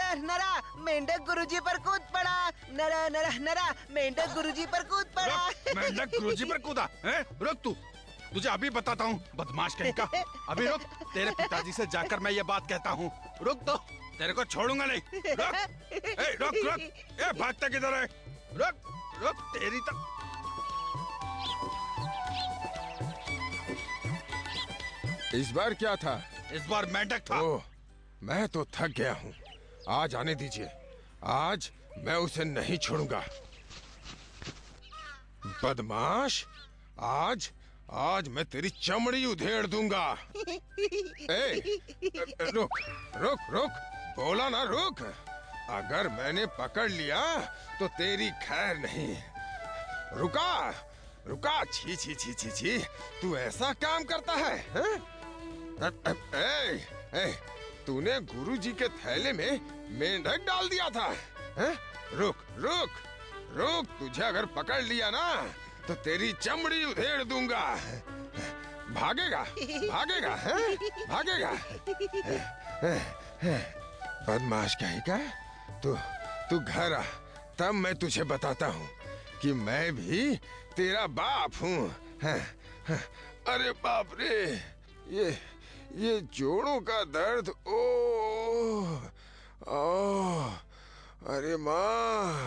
नरा नरा मेंढक गुरुजी पर कूद पड़ा। नरा नरा नरा मेंढक गुरुजी पर कूद पड़ा। मेंढक गुरुजी पर कूदा है? रुक तू, तुझे अभी बताता हूँ बदमाश कहीं का। अभी रुक, तेरे पिताजी से जाकर मैं ये बात कहता हूँ। रुक तो, तेरे को छोड़ूंगा नहीं। रुक, रुक रुक, ए भागता किधर है? रुक रुक, तेरी तो इस बार क्या था? इस बार मेंढक था। ओह, मैं तो थक गया हूँ। आज आने दीजिए, आज मैं उसे नहीं छोड़ूंगा। बदमाश, आज आज मैं तेरी चमड़ी उधेड़ दूंगा। ए, रुक रुक रुक, बोला ना रुक। अगर मैंने पकड़ लिया तो तेरी खैर नहीं। रुका रुका, छी छी छी छी छी, तू ऐसा काम करता है, ए, तूने गुरुजी के थैले में मेंढक डाल दिया था, हैं? रुक रुक रुक, तुझे अगर पकड़ लिया ना तो तेरी चमड़ी उधेड़ दूंगा। भागेगा भागेगा, हैं? भागेगा। बदमाश कहेगा। तू घर आ, तब मैं तुझे बताता हूँ कि मैं भी तेरा बाप हूँ। अरे बाप रे, ये जोड़ों का दर्द। ओ, अरे माँ।